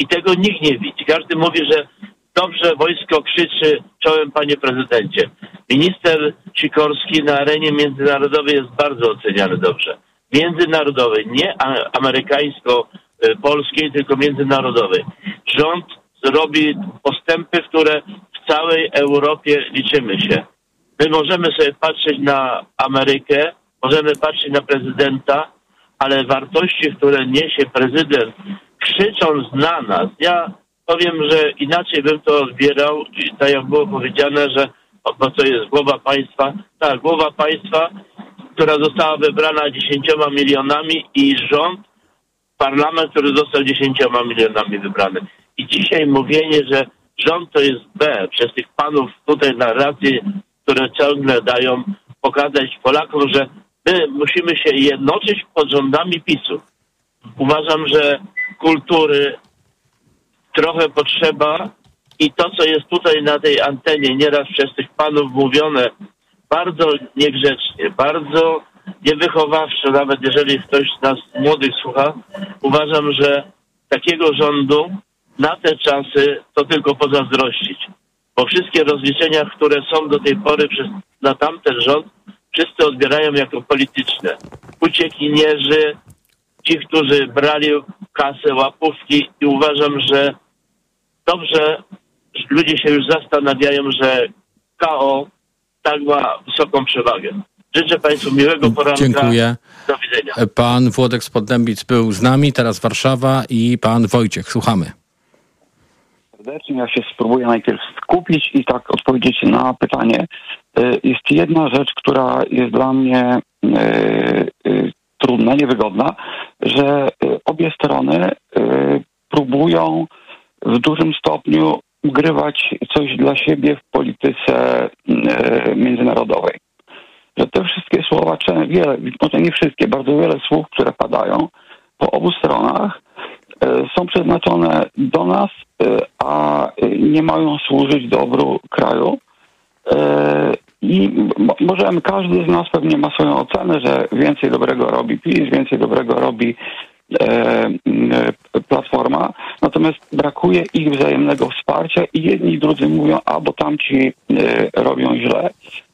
I tego nikt nie widzi. Każdy mówi, że dobrze, wojsko krzyczy czołem, panie prezydencie. Minister Sikorski na arenie międzynarodowej jest bardzo oceniany dobrze. Międzynarodowej, nie amerykańsko-polskiej, tylko międzynarodowej. Rząd robi postępy, które w całej Europie liczymy się. My możemy sobie patrzeć na Amerykę, możemy patrzeć na prezydenta, ale wartości, które niesie prezydent, krzycząc na nas, ja powiem, że inaczej bym to odbierał, tak jak było powiedziane, że bo to jest głowa państwa, tak, głowa państwa, która została wybrana 10 milionami i rząd, parlament, który został 10 milionami wybrany. I dzisiaj mówienie, że rząd to jest B, przez tych panów tutaj narracje, które ciągle dają pokazać Polakom, że my musimy się jednoczyć pod rządami PiS-u. Uważam, że kultury trochę potrzeba i to, co jest tutaj na tej antenie, nieraz przez tych panów mówione bardzo niegrzecznie, bardzo niewychowawczo, nawet jeżeli ktoś z nas młodych słucha, uważam, że takiego rządu na te czasy to tylko pozazdrościć. Bo wszystkie rozliczenia, które są do tej pory na tamten rząd, wszyscy odbierają jako polityczne. Uciekinierzy, ci, którzy brali kasę, łapówki i uważam, że dobrze ludzie się już zastanawiają, że KO tak ma wysoką przewagę. Życzę Państwu miłego poranka. Dziękuję. Do widzenia. Pan Włodek z Poddębic był z nami, teraz Warszawa i pan Wojciech. Słuchamy. Serdecznie, ja się spróbuję najpierw skupić i tak odpowiedzieć na pytanie. Jest jedna rzecz, która jest dla mnie trudna, niewygodna, że obie strony próbują w dużym stopniu ugrywać coś dla siebie w polityce międzynarodowej. Że te wszystkie słowa, może nie wszystkie, bardzo wiele słów, które padają po obu stronach, są przeznaczone do nas, a nie mają służyć dobru kraju. I możemy, każdy z nas pewnie ma swoją ocenę, że więcej dobrego robi PiS, więcej dobrego robi Platforma, natomiast brakuje ich wzajemnego wsparcia i jedni i drudzy mówią, bo tamci robią źle.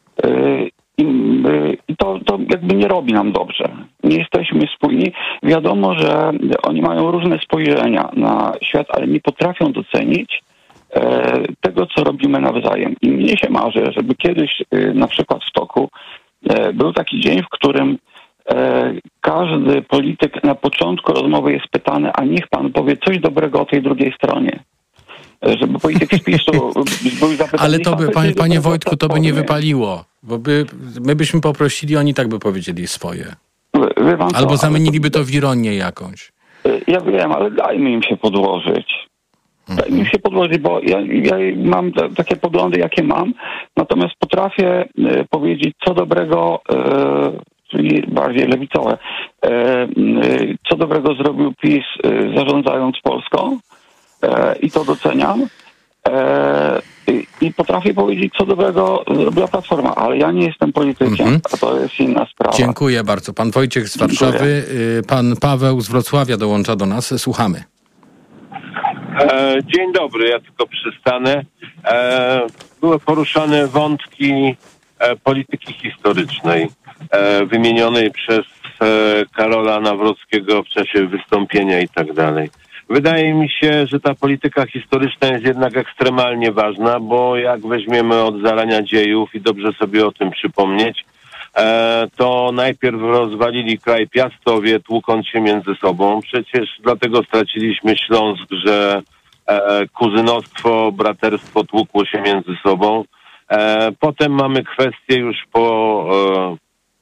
I to jakby nie robi nam dobrze. Nie jesteśmy spójni. Wiadomo, że oni mają różne spojrzenia na świat, ale nie potrafią docenić tego, co robimy nawzajem. I mnie się marzy, żeby kiedyś na przykład w toku był taki dzień, w którym każdy polityk na początku rozmowy jest pytany, a niech pan powie coś dobrego o tej drugiej stronie. Żeby polityk z PiS-u był zapytany... Ale to by, panie Wojtku, to by nie wypaliło. Bo my byśmy poprosili, oni tak by powiedzieli swoje. Albo zamieniliby to w ironię jakąś. Ja wiem, ale dajmy im się podłożyć. Dajmy im się podłożyć, bo ja mam takie poglądy, jakie mam, natomiast potrafię powiedzieć, co dobrego, czyli bardziej lewicowe, co dobrego zrobił PiS, zarządzając Polską, i to doceniam. I potrafię powiedzieć, co dobrego zrobiła Platforma, ale ja nie jestem politykiem, a to jest inna sprawa. Dziękuję bardzo. Pan Wojciech z Warszawy, pan Paweł z Wrocławia dołącza do nas. Słuchamy. Dzień dobry, ja tylko przystanę. Były poruszane wątki polityki historycznej wymienionej przez Karola Nawrockiego w czasie wystąpienia i tak dalej. Wydaje mi się, że ta polityka historyczna jest jednak ekstremalnie ważna, bo jak weźmiemy od zarania dziejów i dobrze sobie o tym przypomnieć, to najpierw rozwalili kraj Piastowie, tłukąc się między sobą. Przecież dlatego straciliśmy Śląsk, że kuzynostwo, braterstwo tłukło się między sobą. Potem mamy kwestię już po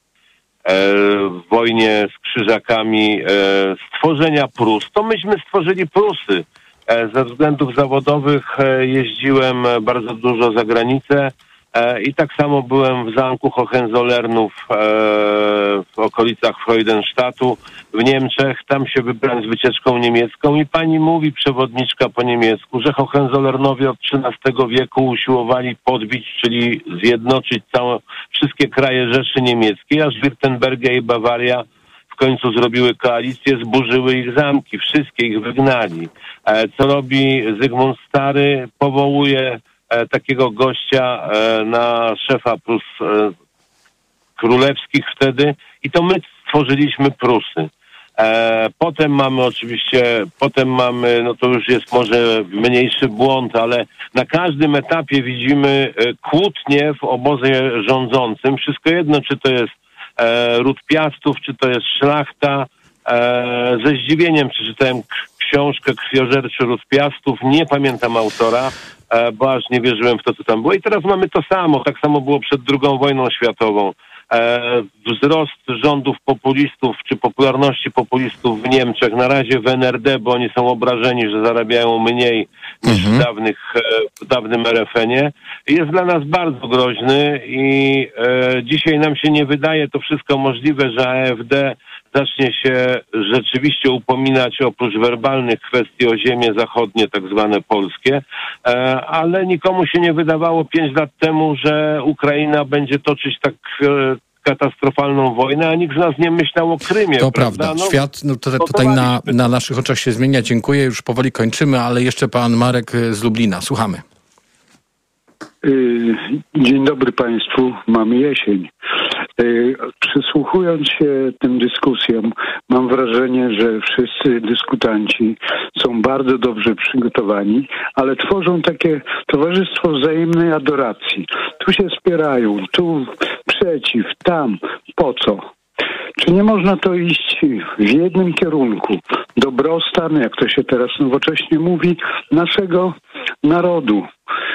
wojnie z Krzyżakami stworzenia Prus. To myśmy stworzyli Prusy. Ze względów zawodowych jeździłem bardzo dużo za granicę i tak samo byłem w zamku Hohenzollernów w okolicach Freudenstadtu w Niemczech. Tam się wybrałem z wycieczką niemiecką i pani mówi, przewodniczka po niemiecku, że Hohenzollernowie od XIII wieku usiłowali podbić, czyli zjednoczyć wszystkie kraje Rzeszy Niemieckiej, aż Wirtembergia i Bawaria w w końcu zrobiły koalicję, zburzyły ich zamki, wszystkie ich wygnali. Co robi Zygmunt Stary? Powołuje takiego gościa na szefa Prus królewskich wtedy i to my stworzyliśmy Prusy. Potem mamy, no to już jest może mniejszy błąd, ale na każdym etapie widzimy kłótnie w obozie rządzącym. Wszystko jedno, czy to jest ród Piastów, czy to jest szlachta. Ze zdziwieniem przeczytałem książkę Krwiożerczy ród Piastów. Nie pamiętam autora, bo aż nie wierzyłem w to, co tam było. I teraz mamy to samo. Tak samo było przed II wojną światową. Wzrost rządów populistów czy popularności populistów w Niemczech, na razie w NRD, bo oni są obrażeni, że zarabiają mniej niż w dawnym RFN-ie, jest dla nas bardzo groźny i dzisiaj nam się nie wydaje to wszystko możliwe, że AfD zacznie się rzeczywiście upominać oprócz werbalnych kwestii o ziemie zachodnie, tak zwane polskie, ale nikomu się nie wydawało 5 lat temu, że Ukraina będzie toczyć tak katastrofalną wojnę, a nikt z nas nie myślał o Krymie. To prawda. No, świat tutaj na naszych oczach się zmienia. Dziękuję. Już powoli kończymy, ale jeszcze pan Marek z Lublina. Słuchamy. Dzień dobry Państwu. Mamy jesień. Przysłuchując się tym dyskusjom, mam wrażenie, że wszyscy dyskutanci są bardzo dobrze przygotowani, ale tworzą takie towarzystwo wzajemnej adoracji. Tu się wspierają, tu przeciw, tam. Po co? Czy nie można to iść w jednym kierunku? Dobrostan, jak to się teraz nowocześnie mówi, naszego narodu.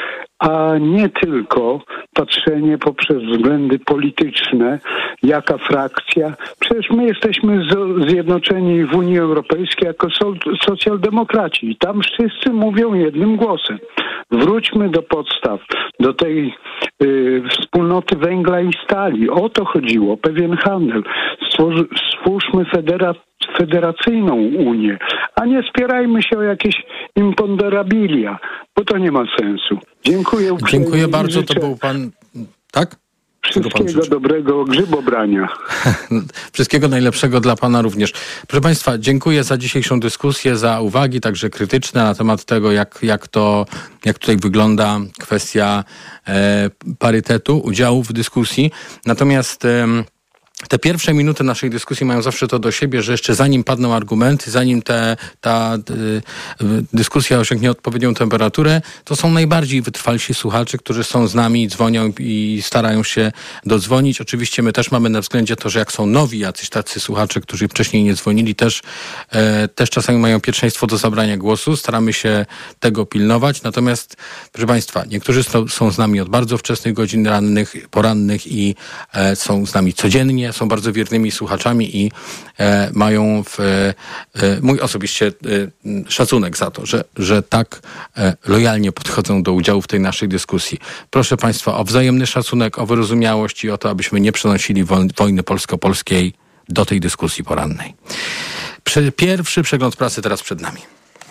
A nie tylko patrzenie poprzez względy polityczne, jaka frakcja. Przecież my jesteśmy zjednoczeni w Unii Europejskiej jako socjaldemokraci i tam wszyscy mówią jednym głosem. Wróćmy do podstaw, do tej wspólnoty węgla i stali. O to chodziło, pewien handel. Stwórzmy federacyjną Unię, a nie spierajmy się o jakieś imponderabilia, bo to nie ma sensu. Dziękuję. Dziękuję bardzo, to był pan... Tak? Wszystkiego dobrego, grzybobrania. Wszystkiego najlepszego dla pana również. Proszę państwa, dziękuję za dzisiejszą dyskusję, za uwagi, także krytyczne na temat tego, jak tutaj wygląda kwestia parytetu, udziału w dyskusji. Natomiast te pierwsze minuty naszej dyskusji mają zawsze to do siebie, że jeszcze zanim padną argumenty, zanim ta dyskusja osiągnie odpowiednią temperaturę, to są najbardziej wytrwalsi słuchacze, którzy są z nami, dzwonią i starają się dodzwonić. Oczywiście my też mamy na względzie to, że jak są nowi jacyś tacy słuchacze, którzy wcześniej nie dzwonili, też czasami mają pierwszeństwo do zabrania głosu. Staramy się tego pilnować. Natomiast, proszę państwa, niektórzy są z nami od bardzo wczesnych godzin porannych i są z nami codziennie, są bardzo wiernymi słuchaczami i mają mój osobiście szacunek za to, że tak lojalnie podchodzą do udziału w tej naszej dyskusji. Proszę państwa o wzajemny szacunek, o wyrozumiałość i o to, abyśmy nie przenosili wojny polsko-polskiej do tej dyskusji porannej. Pierwszy przegląd prasy teraz przed nami.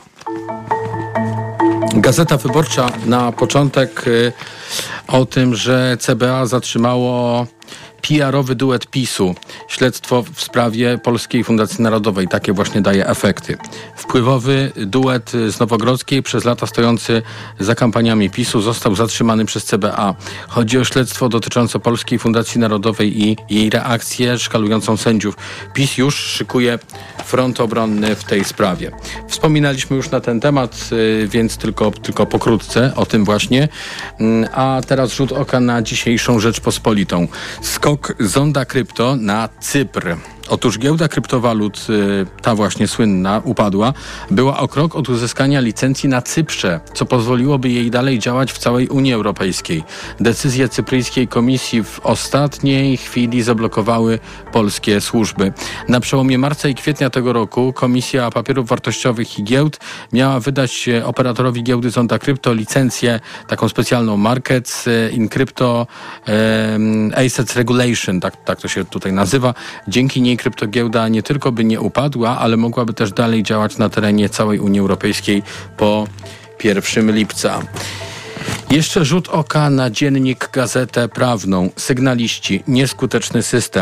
Gazeta Wyborcza na początek o tym, że CBA zatrzymało PR-owy duet PiS-u. Śledztwo w sprawie Polskiej Fundacji Narodowej. Takie właśnie daje efekty. Wpływowy duet z Nowogrodzkiej, przez lata stojący za kampaniami PiS-u, został zatrzymany przez CBA. Chodzi o śledztwo dotyczące Polskiej Fundacji Narodowej i jej reakcję szkalującą sędziów. PiS już szykuje front obronny w tej sprawie. Wspominaliśmy już na ten temat, więc tylko pokrótce o tym właśnie. A teraz rzut oka na dzisiejszą Rzeczpospolitą. Skok Zonda Krypto na Cypr. Otóż giełda kryptowalut, ta właśnie słynna, upadła, była o krok od uzyskania licencji na Cyprze, co pozwoliłoby jej dalej działać w całej Unii Europejskiej. Decyzje cypryjskiej komisji w ostatniej chwili zablokowały polskie służby. Na przełomie marca i kwietnia tego roku Komisja Papierów Wartościowych i Giełd miała wydać operatorowi giełdy Zonda Krypto licencję, taką specjalną Markets in Crypto Assets Regulation, tak to się tutaj nazywa. Dzięki niej kryptogiełda nie tylko by nie upadła, ale mogłaby też dalej działać na terenie całej Unii Europejskiej po 1 lipca. Jeszcze rzut oka na dziennik Gazetę Prawną. Sygnaliści. Nieskuteczny system.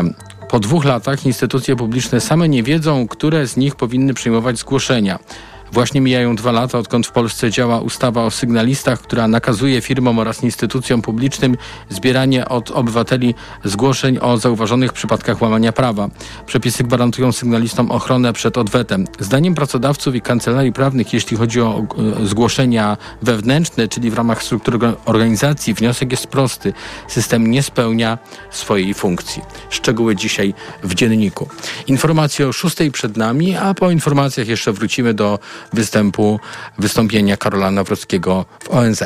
Po 2 latach instytucje publiczne same nie wiedzą, które z nich powinny przyjmować zgłoszenia. Właśnie mijają 2 lata, odkąd w Polsce działa ustawa o sygnalistach, która nakazuje firmom oraz instytucjom publicznym zbieranie od obywateli zgłoszeń o zauważonych przypadkach łamania prawa. Przepisy gwarantują sygnalistom ochronę przed odwetem. Zdaniem pracodawców i kancelarii prawnych, jeśli chodzi o zgłoszenia wewnętrzne, czyli w ramach struktur organizacji, wniosek jest prosty. System nie spełnia swojej funkcji. Szczegóły dzisiaj w dzienniku. Informacje o 6:00 przed nami, a po informacjach jeszcze wrócimy do wystąpienia Karola Nawrockiego w ONZ.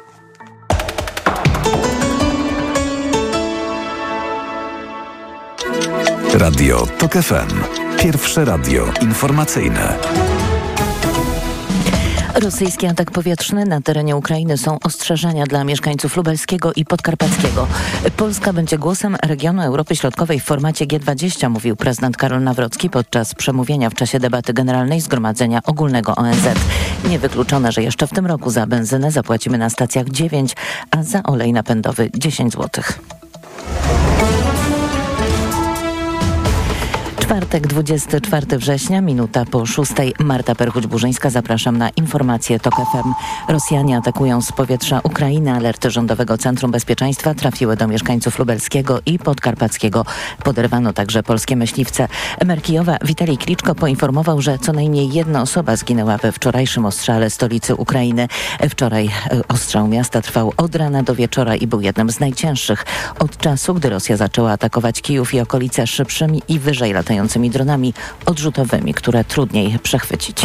Radio TOK FM. Pierwsze radio informacyjne. Rosyjski atak powietrzny na terenie Ukrainy są ostrzeżenia dla mieszkańców lubelskiego i podkarpackiego. Polska będzie głosem regionu Europy Środkowej w formacie G20, mówił prezydent Karol Nawrocki podczas przemówienia w czasie debaty generalnej Zgromadzenia Ogólnego ONZ. Niewykluczone, że jeszcze w tym roku za benzynę zapłacimy na stacjach 9, a za olej napędowy 10 zł. Czwartek, 24 września, minuta po 6:00. Marta Perchuć-Burzyńska, zapraszam na informacje TOK FM. Rosjanie atakują z powietrza Ukrainę. Alerty Rządowego Centrum Bezpieczeństwa trafiły do mieszkańców lubelskiego i podkarpackiego. Poderwano także polskie myśliwce. Mer Kijowa Witalij Kliczko poinformował, że co najmniej 1 osoba zginęła we wczorajszym ostrzale stolicy Ukrainy. Wczoraj ostrzał miasta trwał od rana do wieczora i był jednym z najcięższych od czasu, gdy Rosja zaczęła atakować Kijów i okolice szybszymi i wyżej latającymi dronami odrzutowymi, które trudniej przechwycić.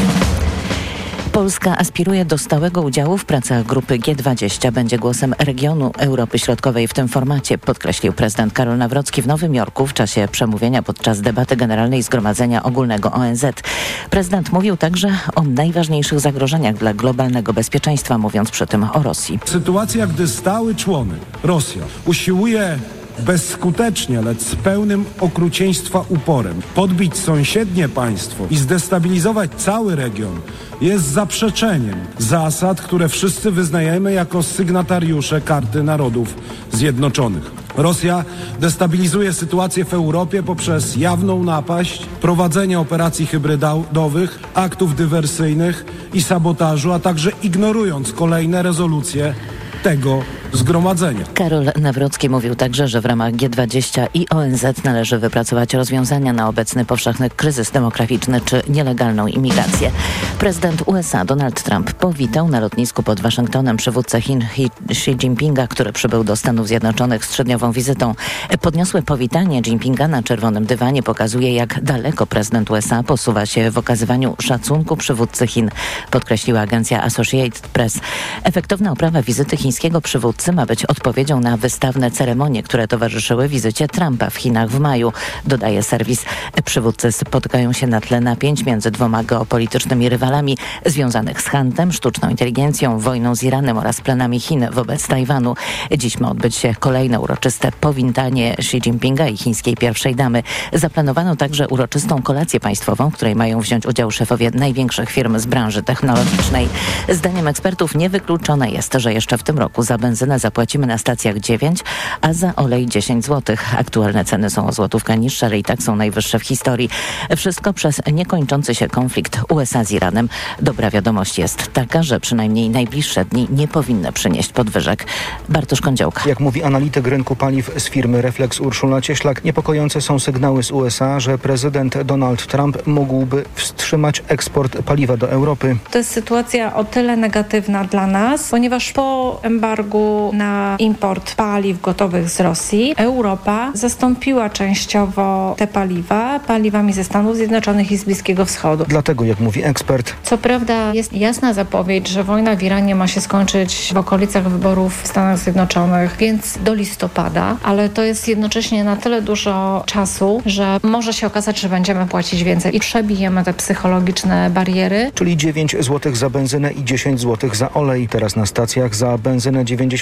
Polska aspiruje do stałego udziału w pracach grupy G20. Będzie głosem regionu Europy Środkowej w tym formacie, podkreślił prezydent Karol Nawrocki w Nowym Jorku w czasie przemówienia podczas debaty generalnej Zgromadzenia Ogólnego ONZ. Prezydent mówił także o najważniejszych zagrożeniach dla globalnego bezpieczeństwa, mówiąc przy tym o Rosji. Sytuacja, gdy stały członek, Rosja, usiłuje bezskutecznie, lecz z pełnym okrucieństwa uporem podbić sąsiednie państwo i zdestabilizować cały region, jest zaprzeczeniem zasad, które wszyscy wyznajemy jako sygnatariusze Karty Narodów Zjednoczonych. Rosja destabilizuje sytuację w Europie poprzez jawną napaść, prowadzenie operacji hybrydowych, aktów dywersyjnych i sabotażu, a także ignorując kolejne rezolucje tego zgromadzenia. Karol Nawrocki mówił także, że w ramach G20 i ONZ należy wypracować rozwiązania na obecny powszechny kryzys demograficzny czy nielegalną imigrację. Prezydent USA Donald Trump powitał na lotnisku pod Waszyngtonem przywódcę Chin Xi Jinpinga, który przybył do Stanów Zjednoczonych z 3-dniową wizytą. Podniosłe powitanie Jinpinga na czerwonym dywanie pokazuje, jak daleko prezydent USA posuwa się w okazywaniu szacunku przywódcy Chin, podkreśliła agencja Associated Press. Efektowna oprawa wizyty chińskiego przywódcy ma być odpowiedzią na wystawne ceremonie, które towarzyszyły wizycie Trumpa w Chinach w maju, dodaje serwis. Przywódcy spotykają się na tle napięć między 2 geopolitycznymi rywalami związanych z handlem, sztuczną inteligencją, wojną z Iranem oraz planami Chin wobec Tajwanu. Dziś ma odbyć się kolejne uroczyste powitanie Xi Jinpinga i chińskiej pierwszej damy. Zaplanowano także uroczystą kolację państwową, w której mają wziąć udział szefowie największych firm z branży technologicznej. Zdaniem ekspertów niewykluczone jest, że jeszcze w tym roku za benzynę zapłacimy na stacjach 9, a za olej 10 zł. Aktualne ceny są o złotówkę niższe, ale i tak są najwyższe w historii. Wszystko przez niekończący się konflikt USA z Iranem. Dobra wiadomość jest taka, że przynajmniej najbliższe dni nie powinny przynieść podwyżek. Bartosz Kądziołka. Jak mówi analityk rynku paliw z firmy Reflex Urszula Cieślak, niepokojące są sygnały z USA, że prezydent Donald Trump mógłby wstrzymać eksport paliwa do Europy. To jest sytuacja o tyle negatywna dla nas, ponieważ po embargu na import paliw gotowych z Rosji Europa zastąpiła częściowo te paliwa paliwami ze Stanów Zjednoczonych i z Bliskiego Wschodu. Dlatego, jak mówi ekspert, co prawda jest jasna zapowiedź, że wojna w Iranie ma się skończyć w okolicach wyborów w Stanach Zjednoczonych, więc do listopada, ale to jest jednocześnie na tyle dużo czasu, że może się okazać, że będziemy płacić więcej i przebijemy te psychologiczne bariery. Czyli 9 zł za benzynę i 10 zł za olej. Teraz na stacjach za benzynę 90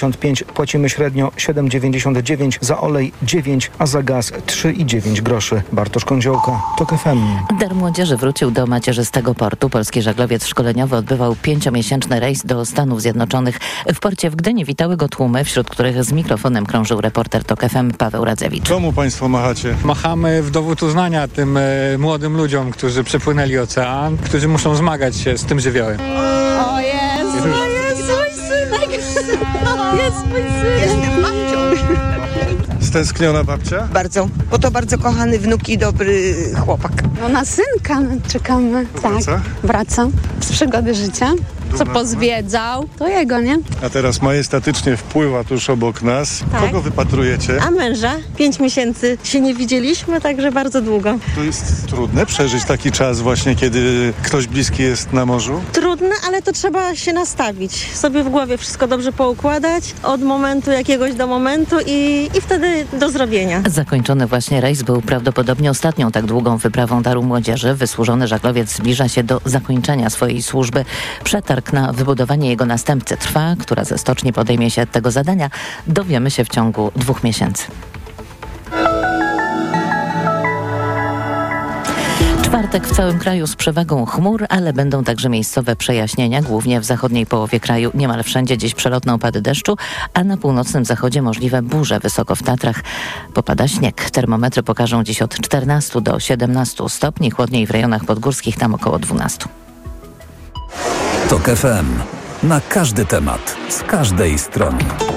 6,75. Płacimy średnio 7,99, za olej 9, a za gaz 3,9 groszy. Bartosz Kądziołka, TOK FM. Dar Młodzieży wrócił do macierzystego portu. Polski żaglowiec szkoleniowy odbywał 5-miesięczny rejs do Stanów Zjednoczonych. W porcie w Gdyni witały go tłumy, wśród których z mikrofonem krążył reporter TOK FM Paweł Radzewicz. Komu państwo machacie? Machamy w dowód uznania tym młodym ludziom, którzy przepłynęli ocean, którzy muszą zmagać się z tym żywiołem. O Jezu, jest mój synek! Jest mój synek! Jestem babcią. Stęskniona babcia? Bardzo, bo to bardzo kochany wnuk i dobry chłopak. No na synka czekamy. Wraca? Wraca. Z przygody życia. Co pozwiedzał, to jego, nie? A teraz majestatycznie wpływa tuż obok nas. Tak. Kogo wypatrujecie? A męża? 5 miesięcy się nie widzieliśmy, także bardzo długo. To jest trudne przeżyć taki czas właśnie, kiedy ktoś bliski jest na morzu? Trudne, ale to trzeba się nastawić. Sobie w głowie wszystko dobrze poukładać. Od momentu jakiegoś do momentu i wtedy do zrobienia. Zakończony właśnie rejs był prawdopodobnie ostatnią tak długą wyprawą Daru Młodzieży. Wysłużony żaglowiec zbliża się do zakończenia swojej służby. Przetarg na wybudowanie jego następcy trwa. Która ze stoczni podejmie się tego zadania, dowiemy się w ciągu 2 miesięcy. Czwartek w całym kraju z przewagą chmur, ale będą także miejscowe przejaśnienia, głównie w zachodniej połowie kraju. Niemal wszędzie dziś przelotne opady deszczu, a na północnym zachodzie możliwe burze. Wysoko w Tatrach popada śnieg. Termometry pokażą dziś od 14 do 17 stopni, chłodniej w rejonach podgórskich, tam około 12. TOK FM. Na każdy temat, z każdej strony.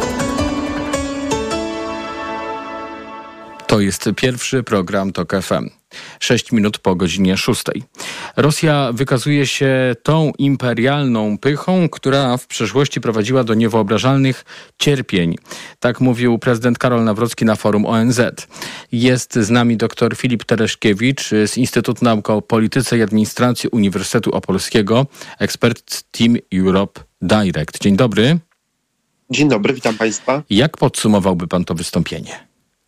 To jest pierwszy program TOK FM. 6 minut po godzinie 6. Rosja wykazuje się tą imperialną pychą, która w przeszłości prowadziła do niewyobrażalnych cierpień. Tak mówił prezydent Karol Nawrocki na forum ONZ. Jest z nami dr Filip Tereszkiewicz z Instytutu Nauk o Polityce i Administracji Uniwersytetu Opolskiego, ekspert Team Europe Direct. Dzień dobry. Dzień dobry, witam Państwa. Jak podsumowałby Pan to wystąpienie?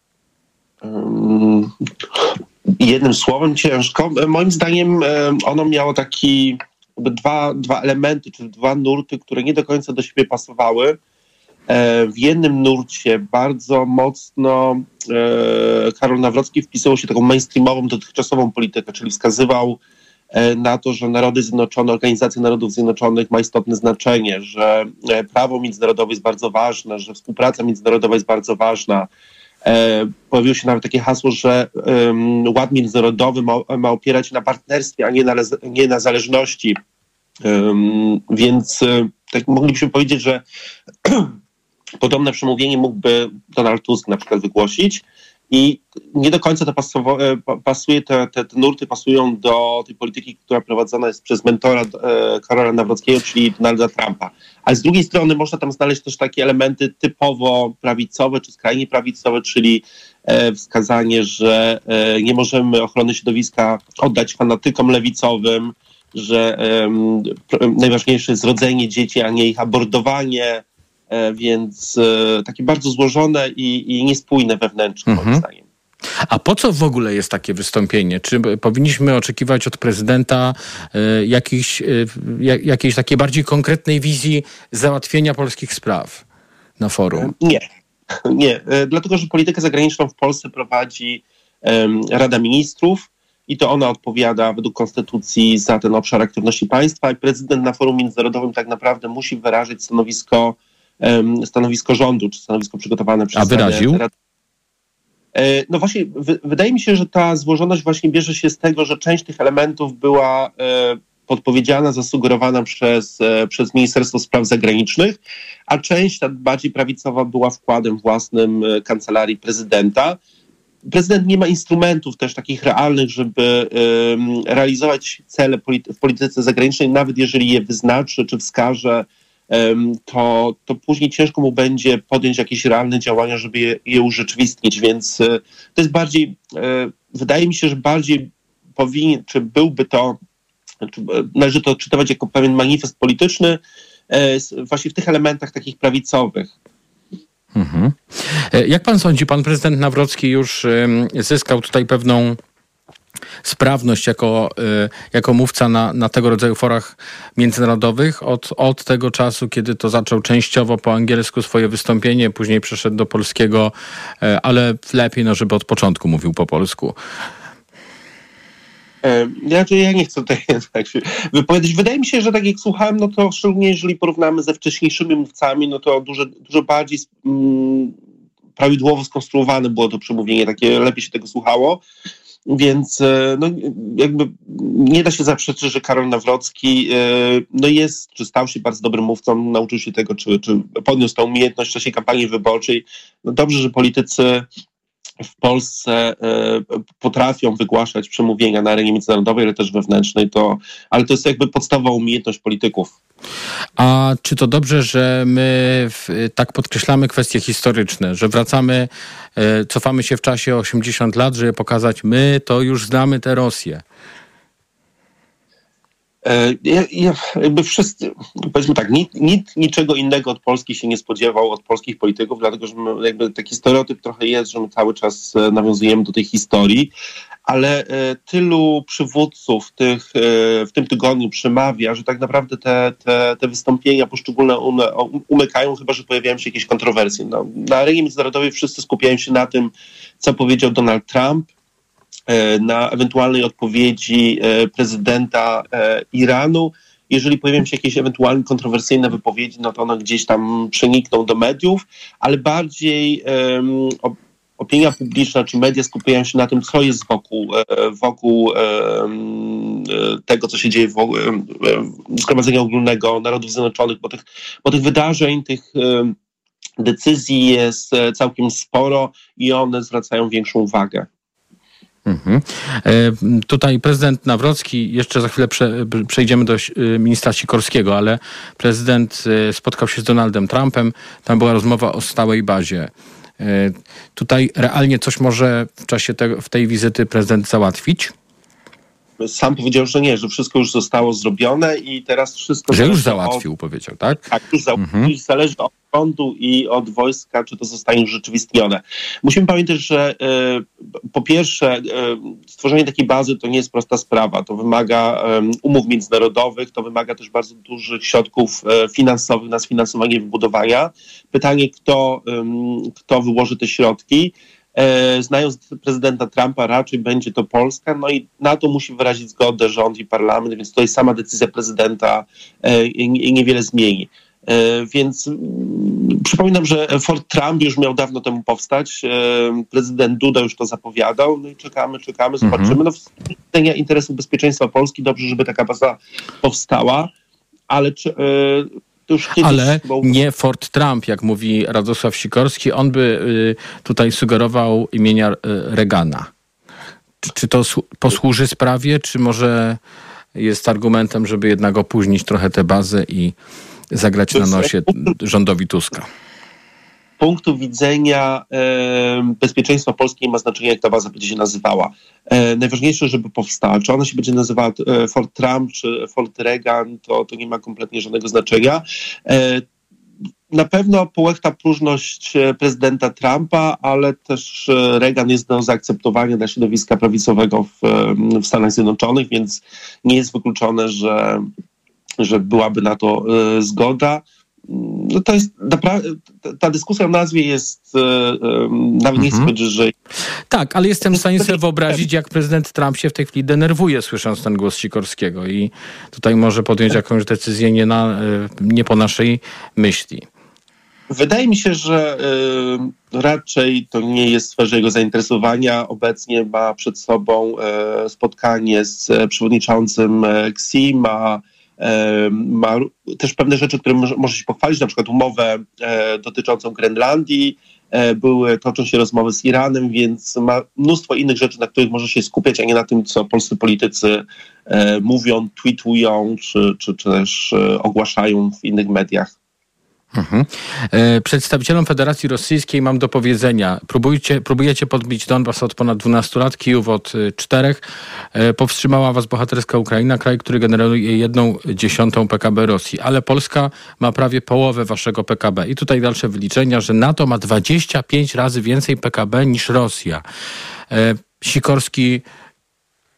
Jednym słowem ciężko. Moim zdaniem ono miało taki dwa elementy, czy dwa nurty, które nie do końca do siebie pasowały. W jednym nurcie bardzo mocno Karol Nawrocki wpisał się taką mainstreamową, dotychczasową politykę, czyli wskazywał na to, że Narody Zjednoczone, Organizacja Narodów Zjednoczonych ma istotne znaczenie, że prawo międzynarodowe jest bardzo ważne, że współpraca międzynarodowa jest bardzo ważna. Pojawiło się nawet takie hasło, że ład międzynarodowy ma opierać się na partnerstwie, a nie na zależności. Więc tak moglibyśmy powiedzieć, że podobne przemówienie mógłby Donald Tusk na przykład wygłosić i nie do końca to pasuje, te nurty pasują do tej polityki, która prowadzona jest przez mentora Karola Nawrockiego, czyli Donalda Trumpa. Ale z drugiej strony można tam znaleźć też takie elementy typowo prawicowe czy skrajnie prawicowe, czyli wskazanie, że nie możemy ochrony środowiska oddać fanatykom lewicowym, że najważniejsze jest rodzenie dzieci, a nie ich abordowanie, więc takie bardzo złożone i niespójne wewnętrznie, moim zdaniem. A po co w ogóle jest takie wystąpienie? Czy powinniśmy oczekiwać od prezydenta jakiejś takiej bardziej konkretnej wizji załatwienia polskich spraw na forum? Nie. Dlatego, że politykę zagraniczną w Polsce prowadzi Rada Ministrów i to ona odpowiada według konstytucji za ten obszar aktywności państwa i prezydent na forum międzynarodowym tak naprawdę musi wyrazić stanowisko rządu, czy stanowisko przygotowane przez... A wyraził? No właśnie, wydaje mi się, że ta złożoność właśnie bierze się z tego, że część tych elementów była podpowiedziana, zasugerowana przez Ministerstwo Spraw Zagranicznych, a część ta bardziej prawicowa była wkładem własnym kancelarii prezydenta. Prezydent nie ma instrumentów też takich realnych, żeby realizować cele w polityce zagranicznej, nawet jeżeli je wyznaczy czy wskaże, to później ciężko mu będzie podjąć jakieś realne działania, żeby je urzeczywistnić, więc to jest bardziej, wydaje mi się, że bardziej należy to odczytywać jako pewien manifest polityczny właśnie w tych elementach takich prawicowych. Mhm. Jak pan sądzi, pan prezydent Nawrocki już zyskał tutaj pewną sprawność jako mówca na tego rodzaju forach międzynarodowych od tego czasu, kiedy to zaczął częściowo po angielsku swoje wystąpienie, później przeszedł do polskiego, ale lepiej, żeby od początku mówił po polsku. Ja nie chcę tutaj tak się wypowiadać. Wydaje mi się, że tak jak słuchałem, no to szczególnie jeżeli porównamy ze wcześniejszymi mówcami, no to dużo bardziej prawidłowo skonstruowane było to przemówienie, takie lepiej się tego słuchało. Więc no, jakby nie da się zaprzeczyć, że Karol Nawrocki no jest, czy stał się bardzo dobrym mówcą, nauczył się tego, czy podniósł tę umiejętność w czasie kampanii wyborczej. No dobrze, że politycy w Polsce potrafią wygłaszać przemówienia na arenie międzynarodowej, ale też wewnętrznej, ale to jest jakby podstawowa umiejętność polityków. A czy to dobrze, że my tak podkreślamy kwestie historyczne, że cofamy się w czasie 80 lat, żeby pokazać, my to już znamy tę Rosję? Jakby wszyscy, powiedzmy tak, nikt niczego innego od Polski się nie spodziewał, od polskich polityków, dlatego że jakby taki stereotyp trochę jest, że my cały czas nawiązujemy do tej historii, ale tylu przywódców w tym tygodniu przemawia, że tak naprawdę te wystąpienia poszczególne umykają, chyba że pojawiają się jakieś kontrowersje. No, na arenie międzynarodowej wszyscy skupiają się na tym, co powiedział Donald Trump, na ewentualnej odpowiedzi prezydenta Iranu. Jeżeli pojawią się jakieś ewentualnie kontrowersyjne wypowiedzi, no to one gdzieś tam przenikną do mediów, ale bardziej opinia publiczna czy media skupiają się na tym, co jest wokół tego, co się dzieje w Zgromadzenia Ogólnego Narodów Zjednoczonych, bo tych wydarzeń, tych decyzji jest całkiem sporo i one zwracają większą uwagę. Tutaj prezydent Nawrocki, jeszcze za chwilę przejdziemy do ministra Sikorskiego, ale prezydent spotkał się z Donaldem Trumpem, tam była rozmowa o stałej bazie. Tutaj realnie coś może w tej wizyty prezydent załatwić? Sam powiedział, że nie, że wszystko już zostało zrobione i teraz wszystko... Że już załatwił, powiedział, tak? Tak, już załatwił. Zależy od rządu i od wojska, czy to zostanie urzeczywistnione. Musimy pamiętać, że po pierwsze stworzenie takiej bazy to nie jest prosta sprawa. To wymaga umów międzynarodowych, to wymaga też bardzo dużych środków finansowych na sfinansowanie wybudowania. Pytanie, kto wyłoży te środki. Znając prezydenta Trumpa, raczej będzie to Polska, no i na to musi wyrazić zgodę rząd i parlament, więc tutaj sama decyzja prezydenta niewiele zmieni. Więc przypominam, że Fort Trump już miał dawno temu powstać, prezydent Duda już to zapowiadał, no i czekamy, zobaczymy. No, z widzenia interesu bezpieczeństwa Polski dobrze, żeby taka baza powstała, ale ale nie Fort Trump, jak mówi Radosław Sikorski, on by tutaj sugerował imienia Reagana. Czy to posłuży sprawie, czy może jest argumentem, żeby jednak opóźnić trochę tę bazę i zagrać na nosie rządowi Tuska? Z punktu widzenia bezpieczeństwa Polski nie ma znaczenia, jak ta baza będzie się nazywała. Najważniejsze, żeby powstała. Czy ona się będzie nazywała Fort Trump, czy Fort Reagan, to nie ma kompletnie żadnego znaczenia. Na pewno połechta próżność prezydenta Trumpa, ale też Reagan jest do zaakceptowania dla środowiska prawicowego w Stanach Zjednoczonych, więc nie jest wykluczone, że byłaby na to zgoda. No to jest naprawdę, ta dyskusja o nazwie jest, nawet nie chcę powiedzieć, że... Tak, ale jestem w stanie sobie wyobrazić, jak prezydent Trump się w tej chwili denerwuje, słysząc ten głos Sikorskiego i tutaj może podjąć jakąś decyzję nie po naszej myśli. Wydaje mi się, że raczej to nie jest w sferze jego zainteresowania. Obecnie ma przed sobą spotkanie z przewodniczącym Xi, ma też pewne rzeczy, które może się pochwalić, na przykład umowę dotyczącą Grenlandii, toczą się rozmowy z Iranem, więc ma mnóstwo innych rzeczy, na których może się skupiać, a nie na tym, co polscy politycy mówią, tweetują, czy też ogłaszają w innych mediach. Przedstawicielom Federacji Rosyjskiej mam do powiedzenia, próbujecie podbić Donbas od ponad 12 lat, Kijów od 4. Powstrzymała was bohaterska Ukraina, kraj, który generuje 1/10 PKB Rosji, ale Polska ma prawie połowę waszego PKB. I tutaj dalsze wyliczenia, że NATO ma 25 razy więcej PKB niż Rosja. Sikorski,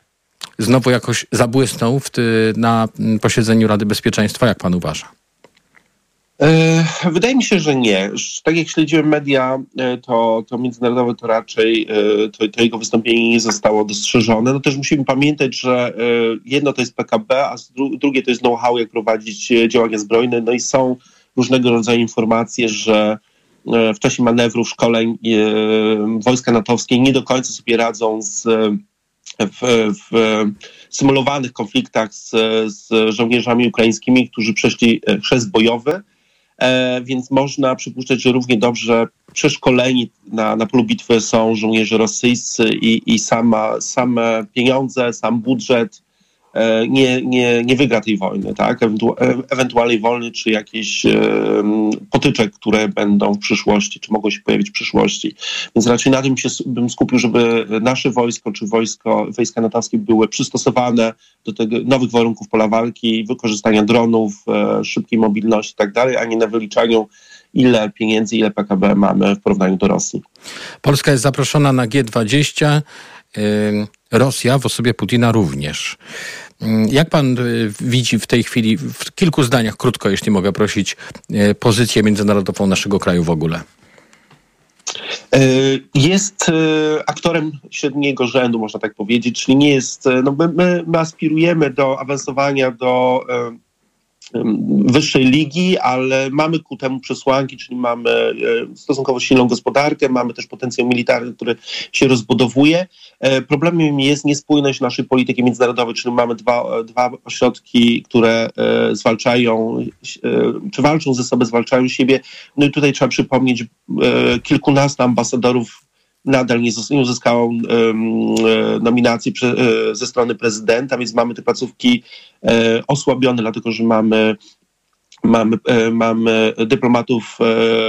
znowu jakoś zabłysnął na posiedzeniu Rady Bezpieczeństwa? Jak pan uważa? Wydaje mi się, że nie. Tak jak śledziłem media, to międzynarodowe to raczej to jego wystąpienie nie zostało dostrzeżone. No też musimy pamiętać, że jedno to jest PKB, a drugie to jest know-how, jak prowadzić działania zbrojne. No i są różnego rodzaju informacje, że w czasie manewrów, szkoleń wojska natowskie nie do końca sobie radzą w symulowanych konfliktach z żołnierzami ukraińskimi, którzy przeszli chrzest bojowy. Więc można przypuszczać, że równie dobrze przeszkoleni na polu bitwy są żołnierze rosyjscy i same pieniądze, sam budżet nie wygra tej wojny, tak? Ewentualnej wojny, czy jakieś potyczek, które będą w przyszłości, czy mogą się pojawić w przyszłości. Więc raczej na tym bym skupił, żeby nasze wojsko, czy wojska natowskie były przystosowane do tego nowych warunków pola walki, wykorzystania dronów, szybkiej mobilności i tak dalej, a nie na wyliczaniu, ile pieniędzy, ile PKB mamy w porównaniu do Rosji. Polska jest zaproszona na G20, Rosja w osobie Putina również. Jak pan widzi w tej chwili, w kilku zdaniach, krótko, jeśli mogę prosić, pozycję międzynarodową naszego kraju w ogóle? Jest aktorem średniego rzędu, można tak powiedzieć, czyli nie jest, my aspirujemy do awansowania do wyższej ligi, ale mamy ku temu przesłanki, czyli mamy stosunkowo silną gospodarkę, mamy też potencjał militarny, który się rozbudowuje. Problemem jest niespójność naszej polityki międzynarodowej, czyli mamy dwa ośrodki, które zwalczają, czy walczą ze sobą, zwalczają siebie. No i tutaj trzeba przypomnieć, kilkunastu ambasadorów nadal nie uzyskało nominacji ze strony prezydenta, więc mamy te placówki osłabione, dlatego że mamy dyplomatów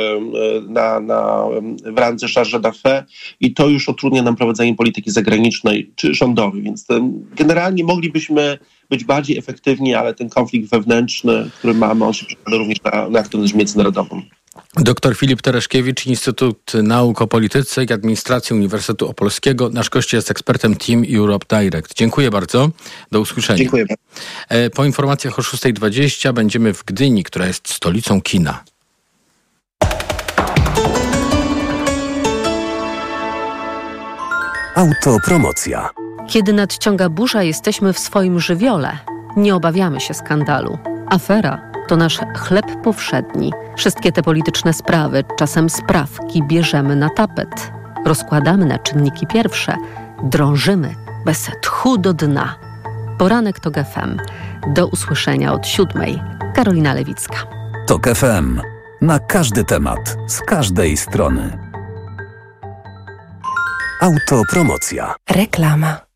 w randze chargé d'affaires i to już utrudnia nam prowadzenie polityki zagranicznej czy rządowej, więc generalnie moglibyśmy być bardziej efektywni, ale ten konflikt wewnętrzny, który mamy, on się przekłada również na aktywność międzynarodową. Dr Filip Tereszkiewicz, Instytut Nauk o Polityce i Administracji Uniwersytetu Opolskiego. Nasz gość jest ekspertem Team Europe Direct. Dziękuję bardzo. Do usłyszenia. Dziękuję. Po informacjach o 6:20 będziemy w Gdyni, która jest stolicą kina. Autopromocja. Kiedy nadciąga burza, jesteśmy w swoim żywiole. Nie obawiamy się skandalu. Afera to nasz chleb powszedni. Wszystkie te polityczne sprawy, czasem sprawki, bierzemy na tapet. Rozkładamy na czynniki pierwsze. Drążymy bez tchu do dna. Poranek TOK FM. Do usłyszenia od 7:00. Karolina Lewicka. TOK FM. Na każdy temat, z każdej strony. Autopromocja. Reklama.